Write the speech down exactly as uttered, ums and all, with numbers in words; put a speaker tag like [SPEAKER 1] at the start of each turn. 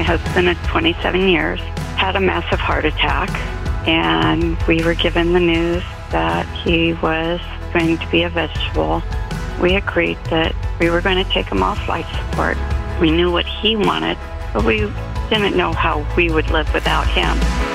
[SPEAKER 1] my husband of twenty-seven years, had a massive heart attack, and we were given the news that he was going to be a vegetable. We agreed that we were going to take him off life support. We knew what he wanted, but we didn't know how we would live without him.